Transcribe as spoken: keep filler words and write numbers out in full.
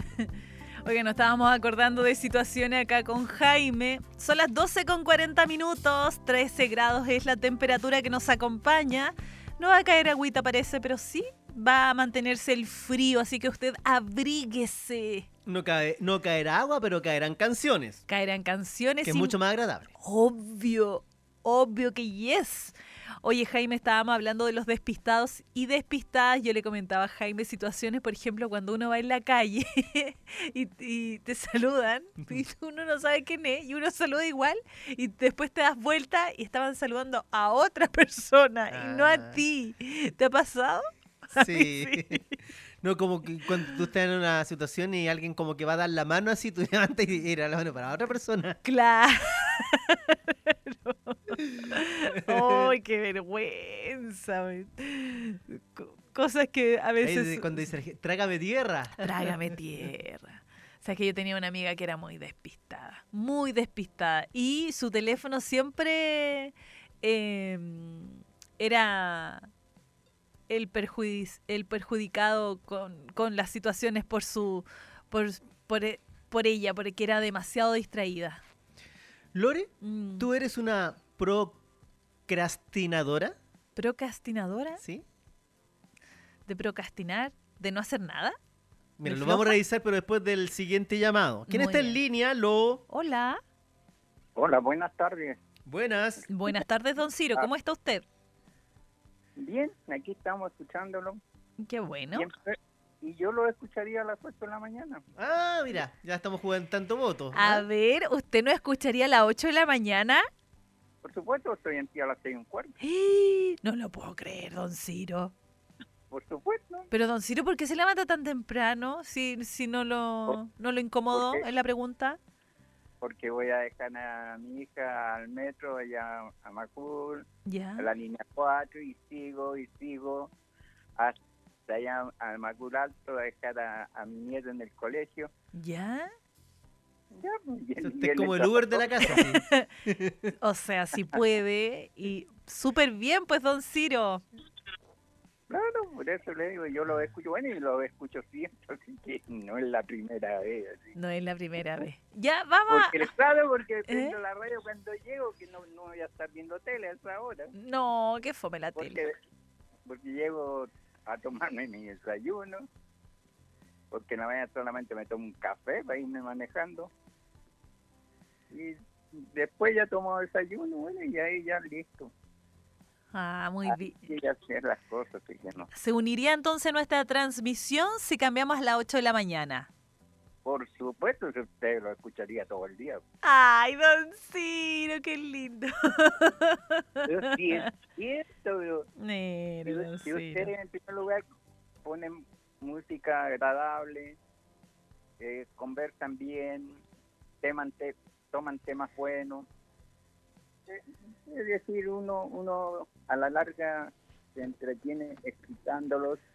Oye, nos estábamos acordando de situaciones acá con Jaime. Son las doce con cuarenta minutos, trece grados es la temperatura que nos acompaña. No va a caer agüita parece, pero sí va a mantenerse el frío, así que usted abríguese. No, cae, no caerá agua, pero caerán canciones. Caerán canciones. Que es y... mucho más agradable. Obvio, obvio que yes. Oye, Jaime, estábamos hablando de los despistados y despistadas. Yo le comentaba a Jaime situaciones, por ejemplo, cuando uno va en la calle y, y te saludan y uno no sabe quién es y uno saluda igual y después te das vuelta y estaban saludando a otra persona ah. y no a ti. ¿Te ha pasado? Sí. sí. No, como que cuando tú estás en una situación y alguien como que va a dar la mano así, tú levantas y ir a la mano para otra persona. Claro. ¡Ay, qué vergüenza! Cosas que a veces... Ahí cuando dice, trágame tierra. Trágame tierra. O sea, que yo tenía una amiga que era muy despistada, muy despistada. Y su teléfono siempre eh, era el, perjudic el perjudicado con, con las situaciones por su por, por, por ella, porque era demasiado distraída. Lore, mm. ¿tú eres una procrastinadora? ¿Procrastinadora? Sí. ¿De procrastinar? ¿De no hacer nada? Mira, lo vamos a revisar, pero después del siguiente llamado. ¿Quién Muy está bien. en línea? Lo... Hola. Hola, buenas tardes. Buenas. Buenas tardes, don Ciro. ¿Cómo está usted? Bien, aquí estamos escuchándolo. Qué bueno. Siempre. Y yo lo escucharía a las ocho de la mañana. Ah, mira, ya estamos jugando tanto voto. A ¿no? ver, ¿usted no escucharía a las ocho de la mañana? Por supuesto, estoy en ti a las seis y un cuarto. No lo puedo creer, don Ciro. Por supuesto. Pero don Ciro, ¿por qué se levanta tan temprano si, si no lo, no lo incomodó en la pregunta? Porque voy a dejar a mi hija al metro, allá a Macul, ¿Ya? a la línea cuatro, y sigo, y sigo, hasta allá al Macul Alto, a dejar a, a mi nieto en el colegio. ¿Ya? Ya, pues, y el, Usted es como el Uber de la casa. ¿Sí? O sea, si puede, y súper bien, pues, don Ciro. Claro, por eso le digo, yo lo escucho, bueno, y lo escucho siempre, así que no es la primera vez. Así. No es la primera vez. Ya, vamos porque, a... Claro, porque prendo ¿Eh? la radio cuando llego, que no, no voy a estar viendo tele a esa hora. No, que fome la porque, tele. Porque llego a tomarme mi desayuno, porque en la mañana solamente me tomo un café para irme manejando. Y después ya tomo desayuno, bueno, y ahí ya listo. Ah, muy bien. Y hacer las cosas, que no. ¿Se uniría entonces nuestra transmisión si cambiamos a las ocho de la mañana? Por supuesto, usted lo escucharía todo el día. Ay, don Ciro, qué lindo. Pero sí es cierto, pero Nero, si, si usted en primer lugar ponen música agradable, eh, conversan bien, teman te, toman temas buenos, es decir, uno, uno a la larga se entretiene escuchándolos